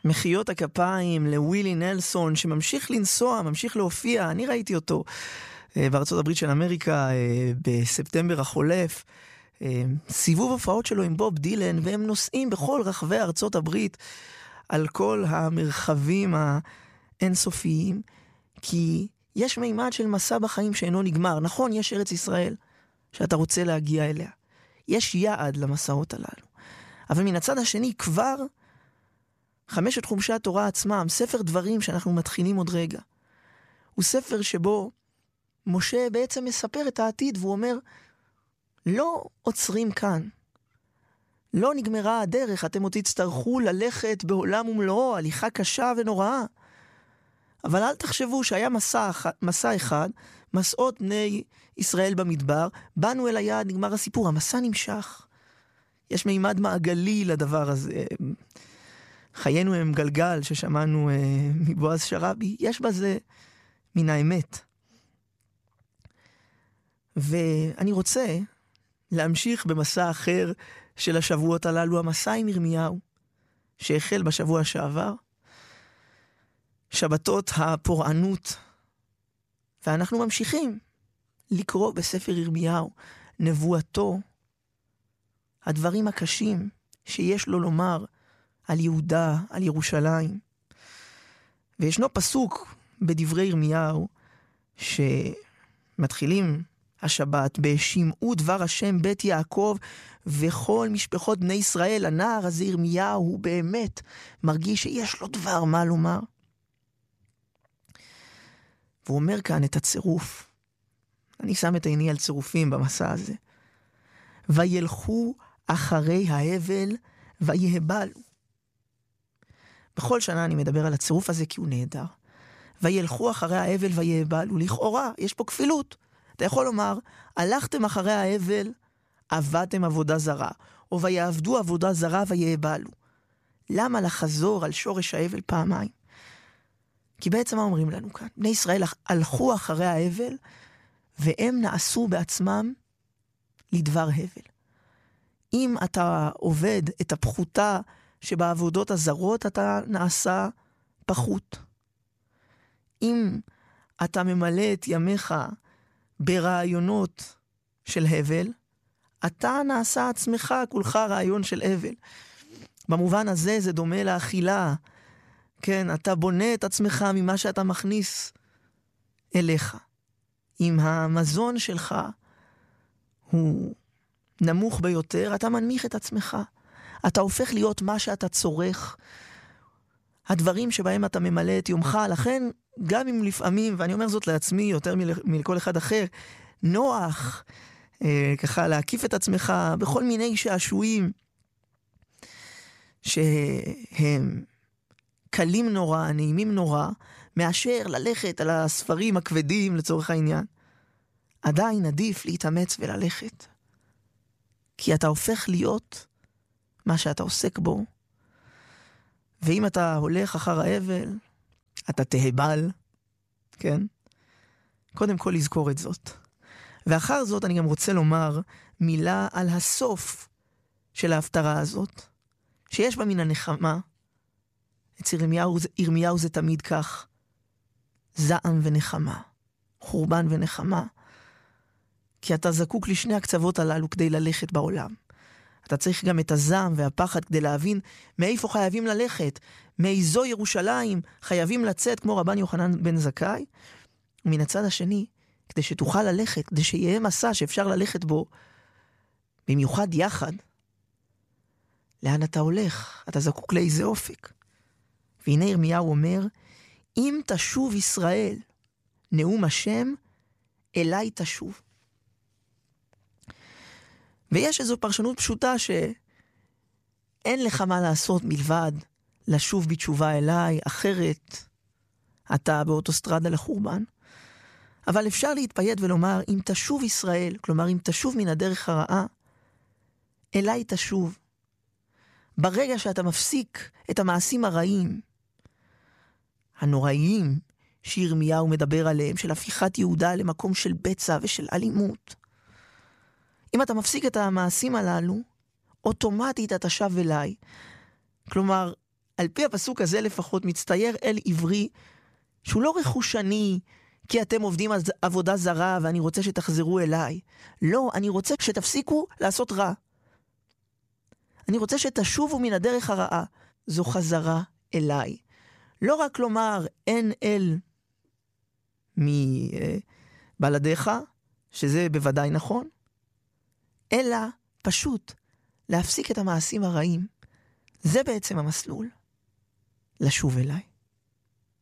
מחיאות הכפיים לווילי נלסון, שממשיך לנסוע, ממשיך להופיע. אני ראיתי אותו בארצות הברית של אמריקה בספטמבר החולף. סיבוב הופעות שלו עם בוב דילן, והם נוסעים בכל רחבי ארצות הברית על כל המרחבים האינסופיים, כי יש מימד של מסע בחיים שאינו נגמר. נכון, יש ארץ ישראל שאתה רוצה להגיע אליה. יש יעד למסעות הללו. אבל מן הצד השני כבר חמשת חומשי התורה עצמם, ספר דברים שאנחנו מתחילים עוד רגע, הוא ספר שבו משה בעצם מספר את העתיד, והוא אומר, לא עוצרים כאן. לא נגמרה הדרך, אתם עוד תצטרכו ללכת בעולם ומלואו, הליכה קשה ונוראה. אבל אל תחשבו שהיה מסע אחד, מסעות בני ישראל במדבר, באנו אל היעד, נגמר הסיפור, המסע נמשך. יש מימד מעגלי לדבר הזה. חיינו הם גלגל ששמענו מבועז שרבי, יש בזה מן האמת. ואני רוצה להמשיך במסע אחר של השבועות הללו, המסע עם ירמיהו, שהחל בשבוע שעבר, שבתות הפורענות, ואנחנו ממשיכים לקרוא בספר ירמיהו, נבואתו, הדברים הקשים שיש לו לומר על יהודה, על ירושלים. וישנו פסוק בדברי ירמיהו, שמתחילים השבת, בשמעו דבר השם בית יעקב וכל משפחות בני ישראל. הנער הזה ירמיהו הוא באמת מרגיש שיש לו דבר מה לומר. והוא אומר כאן את הצירוף. אני שם את עיני על צירופים במסע הזה. וילכו אחרי ההבל ויהבלו. בכל שנה אני מדבר על הצירוף הזה כי הוא נהדר. וילכו אחרי ההבל ויהבלו. לכאורה יש פה כפילות. אתה יכול לומר, הלכתם אחרי ההבל, עבדתם עבודה זרה, או ויעבדו עבודה זרה ויהבלו. למה לחזור על שורש ההבל פעמיים? כי בעצם מה אומרים לנו כאן? בני ישראל הלכו אחרי ההבל, והם נעשו בעצמם לדבר הבל. אם אתה עובד את הפחותה שבעבודות הזרות, אתה נעשה פחות. אם אתה ממלא את ימיך ברעיונות של הבל, אתה נעשה עצמך כולך רעיון של הבל. במובן הזה זה דומה לאכילה. כן, אתה בונה את עצמך ממה שאתה מכניס אליך. אם המזון שלך הוא נמוך ביותר, אתה מנמיך את עצמך. אתה הופך להיות מה שאתה צורך. הדברים שבהם אתה ממלא את יומך, לכן גם אם לפעמים, ואני אומר זאת לעצמי יותר מלכל אחד אחר, נוח ככה להקיף את עצמך בכל מיני שעשועים שהם קלים נורא, נעימים נורא, מאשר ללכת על הספרים הכבדים לצורך העניין. עדיין עדיף להתאמץ וללכת. כי אתה הופך להיות מה שאתה עוסק בו. ואם אתה הולך אחר ההבל, אתה תהבל, כן? קודם כל לזכור את זאת. ואחר זאת אני גם רוצה לומר מילה על הסוף של ההפטרה הזאת, שיש בה מן הנחמה. אצל ירמיהו זה תמיד כך, זעם ונחמה, חורבן ונחמה, כי אתה זקוק לשני הקצוות הללו כדי ללכת בעולם. אתה צריך גם את הזעם והפחד כדי להבין מאיפה חייבים ללכת, מאיזו ירושלים חייבים לצאת כמו רבן יוחנן בן זכאי, ומן הצד השני, כדי שתוכל ללכת, כדי שיהיה מסע שאפשר ללכת בו, במיוחד יחד, לאן אתה הולך? אתה זקוק לאיזה אופק. והנה ירמיהו אומר, אם תשוב ישראל, נאום השם, אליי תשוב. ויש איזו פרשנות פשוטה שאין לך מה לעשות מלבד לשוב בתשובה אליי, אחרת אתה באוטוסטרדה לחורבן. אבל אפשר להתפייד ולומר, אם תשוב ישראל, כלומר אם תשוב מן הדרך הרעה, אליי תשוב. ברגע שאתה מפסיק את המעשים הרעים, הנוראיים שירמיהו מדבר עליהם, של הפיכת יהודה למקום של בצע ושל אלימות, אם אתה מפסיק את המעשים הללו, אוטומטית אתה שב אליי. כלומר, על פי הפסוק הזה לפחות מצטייר אל עברי, שהוא לא רכושני, כי אתם עובדים על עבודה זרה ואני רוצה שתחזרו אליי. לא, אני רוצה שתפסיקו לעשות רע. אני רוצה שתשובו מן הדרך הרעה. זו חזרה אליי. לא רק לומר אין אל מבלעדיך, שזה בוודאי נכון, אלא פשוט להפסיק את המעשים הרעים. זה בעצם המסלול. לשוב אליי.